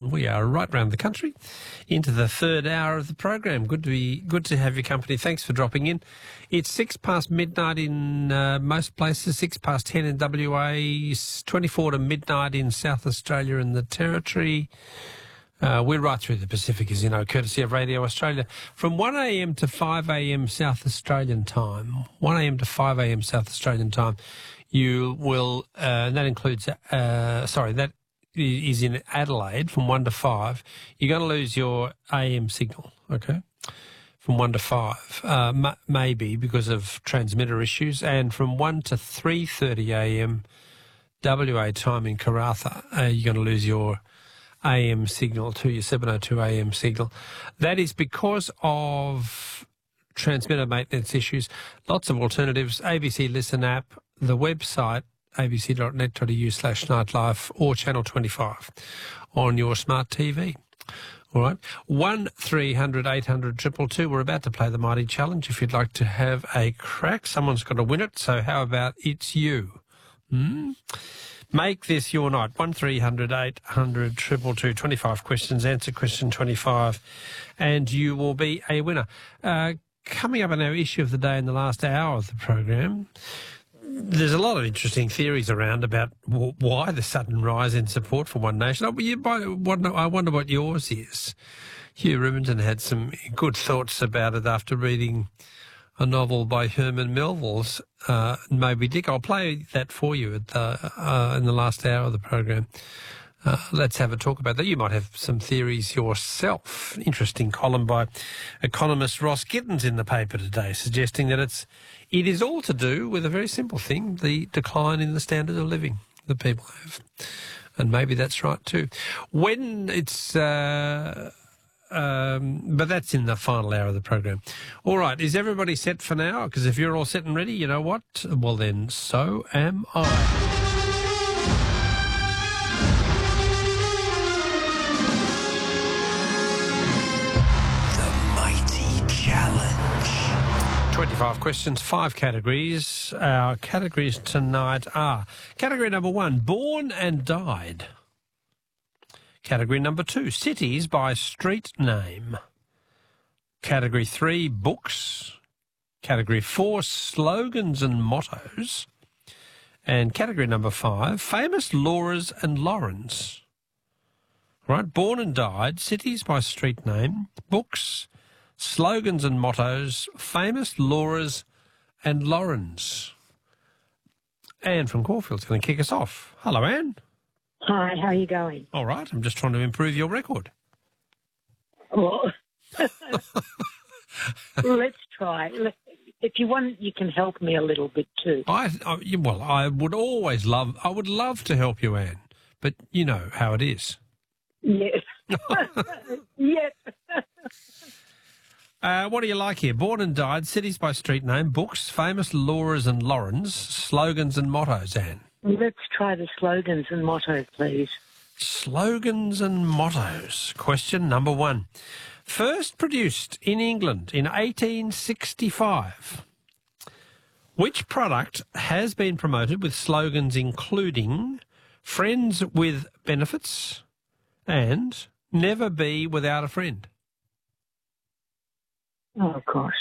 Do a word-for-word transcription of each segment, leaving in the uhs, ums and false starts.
We are right round the country into the third hour of the program. Good to be, good to have your company. Thanks for dropping in. It's six past midnight in uh, most places, six past ten in W A, twenty-four to midnight in South Australia and the Territory. Uh, we're right through the Pacific, as you know, courtesy of Radio Australia. From one a m to five a m South Australian time, one a m to five a m South Australian time, you will, uh, and that includes, uh, sorry, that is in Adelaide from one to five. You're going to lose your A M signal, okay, from one to five, uh, m- maybe because of transmitter issues. And from one to three thirty a m W A time in Karratha, uh, you're going to lose your A M signal to your seven oh two A M signal. That is because of transmitter maintenance issues. Lots of alternatives, A B C Listen app, the website, a b c dot net dot a u slash nightlife, or Channel twenty-five on your smart T V. All right. one three hundred eight hundred two two two. We're about to play the Mighty Challenge. If you'd like to have a crack, someone's got to win it, so how about it's you? Hmm? Make this your night. one three hundred eight hundred two two two. twenty-five questions. Answer question twenty-five, and you will be a winner. Uh, coming up on our issue of the day in the last hour of the program, there's a lot of interesting theories around about w- why the sudden rise in support for One Nation. Oh, you, I wonder, I wonder what yours is. Hugh Riminton had some good thoughts about it after reading a novel by Herman Melville's uh, Moby Dick. I'll play that for you at the, uh, in the last hour of the program. Uh, let's have a talk about that. You might have some theories yourself. Interesting column by economist Ross Gittins in the paper today, suggesting that it's it is all to do with a very simple thing, the decline in the standard of living that people have. And maybe that's right too. When it's... Uh, Um, but that's in the final hour of the program. All right, is everybody set for now? Because if you're all set and ready, you know what? Well, then, so am I. The Mighty Challenge. twenty-five questions, five categories. Our categories tonight are category number one, born and died. Category number two, cities by street name. Category three, books. Category four, slogans and mottos. And category number five, famous Lauras and Laurens. Right, born and died, cities by street name, books, slogans and mottos, famous Lauras and Laurens. Anne from Caulfield's going to kick us off. Hello, Anne. Hi, how are you going? All right, I'm just trying to improve your record. Well, let's try. If you want, you can help me a little bit too. I, I well, I would always love, I would love to help you, Anne, but you know how it is. Yes. Yes. Uh, what do you like here? Born and died, cities by street name, books, famous Lauras and Laurens, slogans and mottos, Anne. Let's try the slogans and mottos, please. Slogans and mottos. Question number one. First produced in England in eighteen sixty-five. Which product has been promoted with slogans including friends with benefits and never be without a friend? Oh, gosh.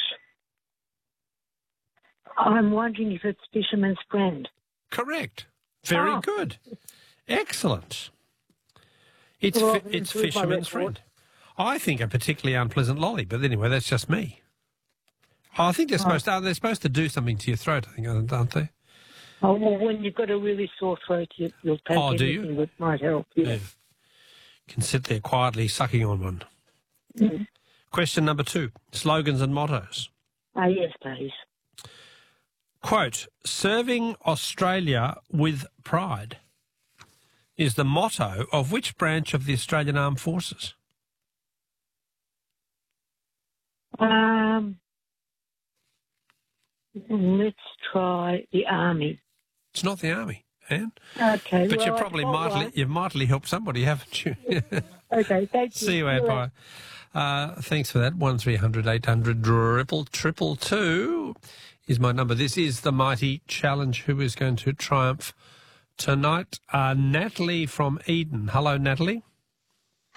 I'm wondering if it's Fisherman's Friend. Correct. Very oh. good. Excellent. It's well, fi- it's Fisherman's Friend. I think a particularly unpleasant lolly, but anyway, that's just me. I think they're supposed to, they're supposed to do something to your throat, I think, aren't they? Oh, well, when you've got a really sore throat, you, you'll take oh, anything do you? that might help. Yeah. yeah. You can sit there quietly sucking on one. Mm. Question number two, slogans and mottos. Ah, yes, please. Quote, serving Australia with pride is the motto of which branch of the Australian Armed Forces? Um, let's try the Army. It's not the Army, Anne. Okay. But well, you probably mightily, right. you've mightily helped somebody, haven't you? Okay, thank you. See you, Anne. Bye. Uh, thanks for that. one three hundred eight hundred triple triple two is my number. This is the Mighty Challenge. Who is going to triumph tonight? Uh, Natalie from Eden. Hello, Natalie.